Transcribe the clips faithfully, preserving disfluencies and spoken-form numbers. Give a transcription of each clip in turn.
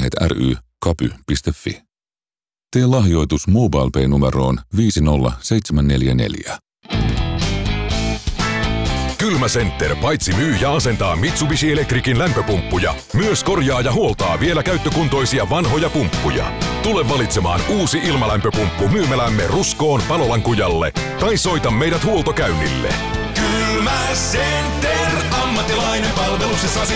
Perheet ry kapy piste fi. Tee lahjoitus MobilePay-numeroon viisi nolla seitsemän neljä neljä. Kylmä Center paitsi myy ja asentaa Mitsubishi Electricin lämpöpumppuja, myös korjaa ja huoltaa vielä käyttökuntoisia vanhoja pumppuja. Tule valitsemaan uusi ilmalämpöpumppu myymälämme Ruskoon Palolankujalle tai soita meidät huoltokäynnille. Kylmä Center, ammattilainen palveluksessasi.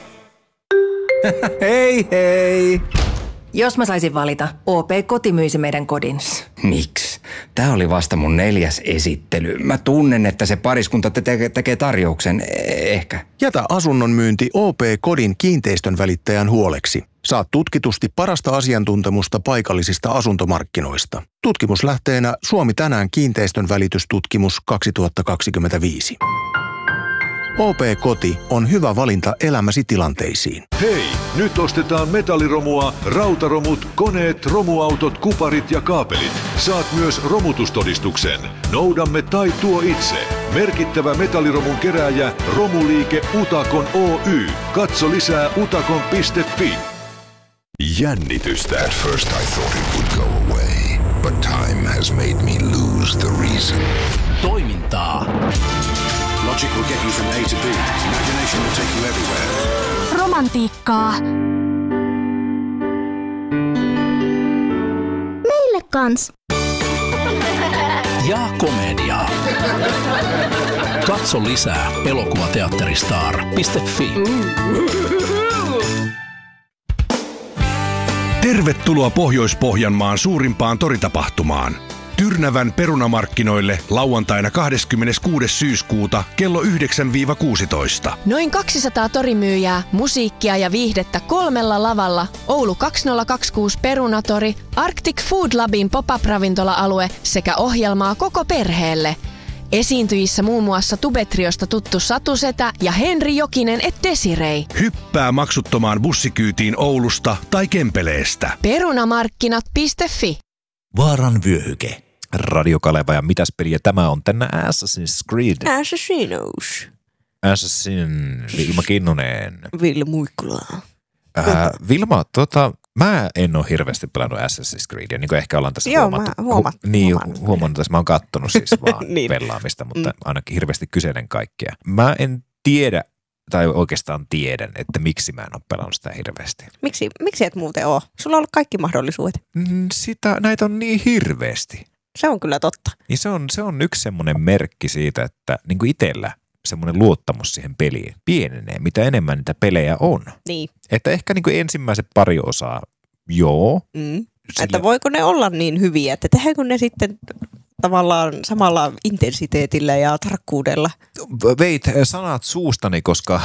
Hei hei! Jos mä saisin valita, O P-koti myisi meidän kodins. Miksi? Tää oli vasta mun neljäs esittely. Mä tunnen, että se pariskunta te- tekee tarjouksen. Eh- ehkä. Jätä asunnon myynti O P-kodin kiinteistön välittäjän huoleksi. Saat tutkitusti parasta asiantuntemusta paikallisista asuntomarkkinoista. Tutkimuslähteenä Suomi tänään kiinteistön välitystutkimus kaksituhattakaksikymmentäviisi. O P-koti on hyvä valinta elämäsi tilanteisiin. Hei, nyt ostetaan metalliromua, rautaromut, koneet, romuautot, kuparit ja kaapelit. Saat myös romutustodistuksen. Noudamme tai tuo itse. Merkittävä metalliromun kerääjä Romuliike Utakon Oy. Katso lisää utakon piste fi. Jännitystä. At first I thought it would go away, but time has made me lose the reason. Toimintaa. Logic will get you from A to B. Imagination will take you everywhere. Romantiikkaa. Meille kans. Ja komediaa. Katso lisää elokuvateatteristar piste fi. Tervetuloa Pohjois-Pohjanmaan suurimpaan toritapahtumaan. Tyrnävän perunamarkkinoille lauantaina kahdeskymmeneskuudes syyskuuta kello yhdeksän kuusitoista. Noin kaksisataa torimyyjää, musiikkia ja viihdettä kolmella lavalla. Oulu kaksituhattakaksikymmentäkuusi Perunatori, Arctic Food Labin pop-up-ravintola-alue sekä ohjelmaa koko perheelle. Esiintyjissä muun muassa Tubetriosta tuttu Satu Setä ja Henri Jokinen et Desirei. Hyppää maksuttomaan bussikyytiin Oulusta tai Kempeleestä. Perunamarkkinat piste fi. Vaaran vyöhyke. Radio Kaleva ja mitäs peliä tämä on tänä Assassin's Creed? Assassinos. Assassin, Vilma Kinnunen. Ville Muikkula. Äh, Vilma, tota, mä en ole hirveästi pelannut Assassin's Creedia, niin kuin ehkä ollaan tässä Joo, huomattu. mä huomat, Hu- niin, huomaan. huomannut tässä. Mä oon kattonut siis vaan niin. pelaamista, mutta Mm. ainakin hirveästi kyseinen kaikkea. Mä en tiedä, tai oikeastaan tiedän, että miksi mä en ole pelannut sitä hirveästi. Miksi, miksi et muuten ole? Sulla on ollut kaikki mahdollisuudet. Mm, Sitä, näitä on niin hirveästi. Se on kyllä totta. Niin se on, se on yksi semmoinen merkki siitä, että niin kuin itsellä semmoinen luottamus siihen peliin pienenee, mitä enemmän niitä pelejä on. Niin. Että ehkä niin kuin ensimmäiset pari osaa, joo. Mm. Sille... Että voiko ne olla niin hyviä, että tehdäänkö ne sitten tavallaan samalla intensiteetillä ja tarkkuudella? Veit sanat suustani, koska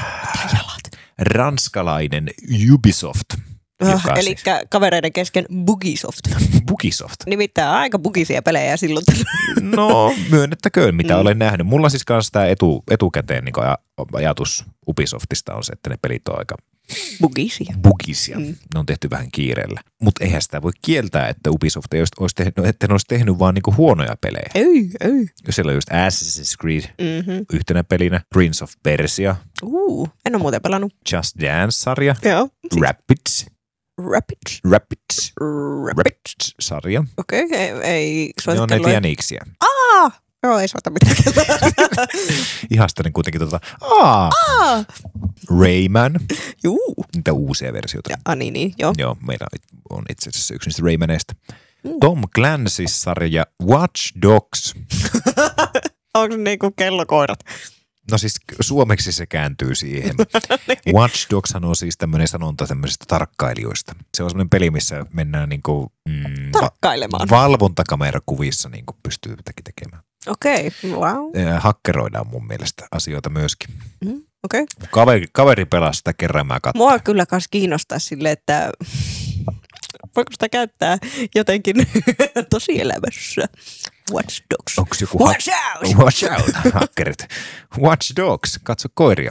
ranskalainen Ubisoft. Uh, eli kavereiden kesken Bugisoft. Bugisoft. Nimittäin aika bugisia pelejä silloin. No, myönnettäköön, mitä Mm. olen nähnyt. Mulla siis kanssa tämä etu, etukäteen niin ajatus Ubisoftista on se, että ne pelit on aika bugisia. bugisia. Mm. Ne on tehty vähän kiireellä. Mutta eihän sitä voi kieltää, että Ubisoft ei olisi, olisi tehnyt, että ne olisi tehnyt vaan niinku huonoja pelejä. Ei, ei. Siellä on just Assassin's Creed Mm-hmm. yhtenä pelinä, Prince of Persia, Uh, en ole muuten pelannut. Just Dance-sarja, Joo. Rabbids, Rabbids. Rabbids, Rabbids-sarja. Okei, okay, ei, ei Ne on näitä jäniksiä. Aa! Joo, ei soita mitään. Ihastelin kuitenkin tota, aa, Aa! Rayman. Juu. Niitä uusia versioita. Ja, ah, niin, niin, joo. Joo, meillä on itse asiassa yksi niistä Raymaneista. Mm. Tom Clancy-sarja Watch Dogs. Onko ne niinku kellokoirat? No siis suomeksi se kääntyy siihen. Watch Dogshan on siis tämmöinen sanonta tämmöisistä tarkkailijoista. Se on semmoinen peli, missä mennään niinku mm, tarkkailemaan. Va- valvontakamerakuvissa niinku pystyy jotakin tekemään. Okei, okay, wow. Hakkeroidaan mun mielestä asioita myöskin. Mm, okei. Okay. Kaveri, kaveri pelasi sitä kerran, mä katsoin. Mua kyllä kans kiinnostaa silleen, että voiko sitä käyttää jotenkin tosielämässä. Watch Dogs. Onko joku Watch ha- out! Watch out, hakkerit. Watch Dogs, katso koiria.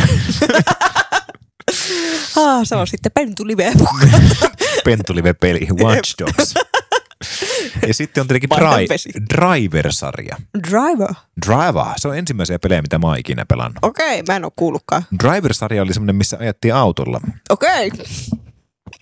ah, se on sitten pentulive. Pentulive-peli, Watch Dogs. Ja sitten on tietenkin Dri- Driver-sarja. Driver? Driver, se on ensimmäisiä pelejä, mitä mä oon ikinä pelannut. Okei, okay, mä en oo kuullutkaan. Driver-sarja oli semmoinen, missä ajettiin autolla. Okei. Okay.